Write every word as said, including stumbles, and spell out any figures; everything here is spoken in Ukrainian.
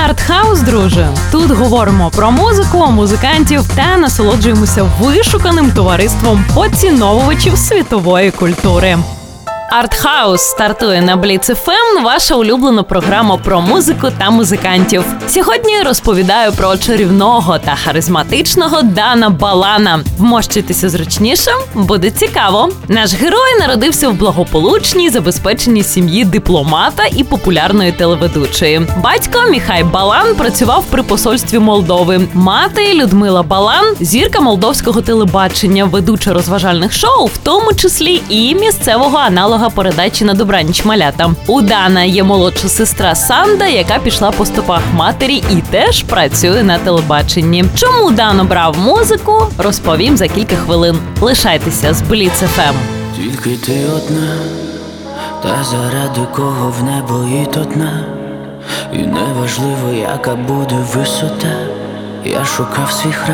Артхаус, друже. Тут говоримо про музику, музикантів та насолоджуємося вишуканим товариством поціновувачів світової культури. Артхаус стартує на Бліц еф ем, ваша улюблена програма про музику та музикантів. Сьогодні розповідаю про чарівного та харизматичного Дана Балана. Вмощуйтеся зручніше, буде цікаво. Наш герой народився в благополучній, забезпеченій сім'ї дипломата і популярної телеведучої. Батько Міхай Балан працював при посольстві Молдови. Мати Людмила Балан – зірка молдовського телебачення, ведуча розважальних шоу, в тому числі і місцевого аналогу передачі «На добраніч, малята». У Дана є молодша сестра Санда, яка пішла по стопах матері і теж працює на телебаченні. Чому Дан обрав музику, розповім за кілька хвилин. Лишайтеся з Бліц еф ем. Тільки ти одна, та заради кого в небо і одна. І неважливо, яка буде висота. Я шукав свій храм,